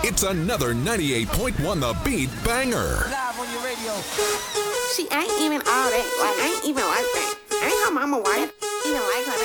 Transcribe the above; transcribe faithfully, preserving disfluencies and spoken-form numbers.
It's another ninety-eight point one The Beat banger. Live on your radio. She ain't even all that. Like, ain't even like that. Ain't her mama white.